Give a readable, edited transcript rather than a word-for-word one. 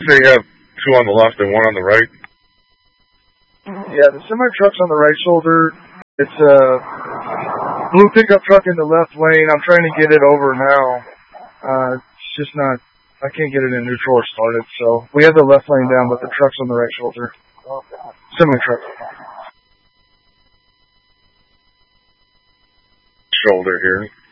They have two on the left and one on the right. Yeah, the semi-truck's on the right shoulder. It's a blue pickup truck in the left lane. I'm trying to get it over now. It's just not, I can't get it in neutral or started, so we have the left lane down, but the truck's on the right shoulder. Semi-truck. Shoulder here.